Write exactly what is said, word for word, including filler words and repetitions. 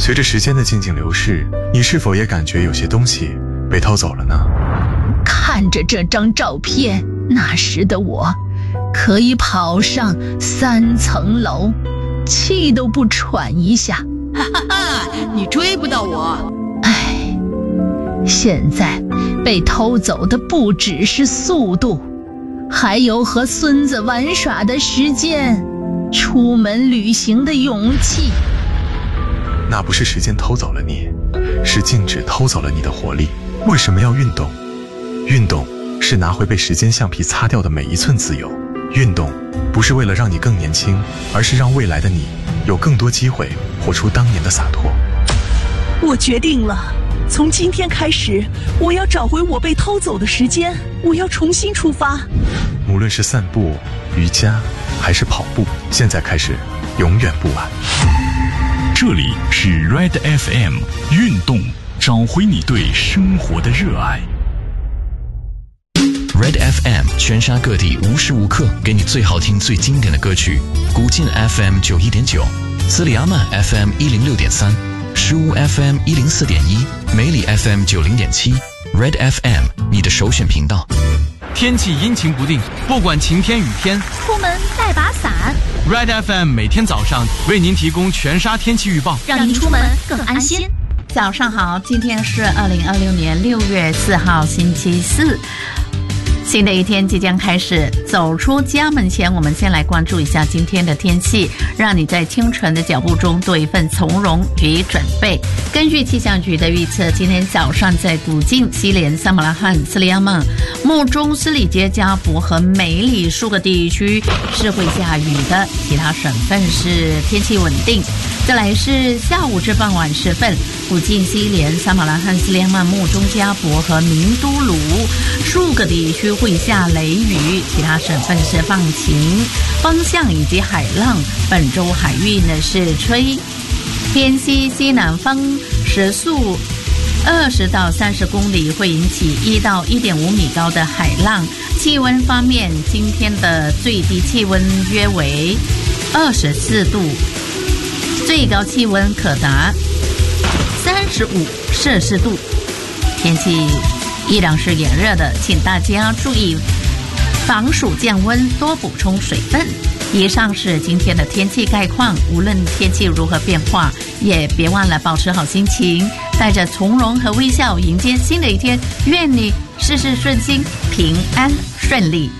随着时间的静静流逝，你是否也感觉有些东西被偷走了呢？ 看着这张照片，那时的我可以跑上三层楼，气都不喘一下。 哈哈哈，你追不到我。 唉，现在被偷走的不只是速度，还有和孙子玩耍的时间，出门旅行的勇气。 那不是时间偷走了你，是静止偷走了你的活力。为什么要运动？运动是拿回被时间橡皮擦掉的每一寸自由。运动不是为了让你更年轻，而是让未来的你有更多机会活出当年的洒脱。 我决定了，从今天开始，我要找回我被偷走的时间，我要重新出发。 无论是散步、瑜伽还是跑步，现在开始永远不晚。 这里是 Red F M 运动，找回你对生活的热爱。Red F M 全沙各地无时无刻给你最好听最经典的歌曲。古晋 F M 九一点九，斯里阿曼 F M 一零六点三，石屋 F M 一零四点一，梅里 F M 九零点七。Red F M 你的首选频道。 天气阴晴不定，不管晴天雨天， 出门带把伞。 Red F M 每天早上为您提供全沙天气预报， 让您出门更安心。 早上好，今天是二零二六年六月四号星期四。新的一天即将开始，走出家门前，我们先来关注一下今天的天气，让你在清晨的脚步中多一份从容与准备。根据气象局的预测，今天早上在古晋、西连、萨马拉罕、斯里阿曼、木中、斯里杰加博和梅里数个地区是会下雨的，其他省份是天气稳定。再来是下午至傍晚时分，古晋、西连、萨马拉罕、斯里阿曼、木中、加博和明都鲁数个地区会下雷雨，其他省份是放晴。风向以及海浪，本周海域呢是吹偏西西南风，时速二十到三十公里，会引起一到一点五米高的海浪。气温方面，今天的最低气温约为二十四度，最高气温可达三十五摄氏度，天气依然是炎热的，请大家注意防暑降温，多补充水分。以上是今天的天气概况，无论天气如何变化，也别忘了保持好心情，带着从容和微笑迎接新的一天。愿你事事顺心，平安顺利。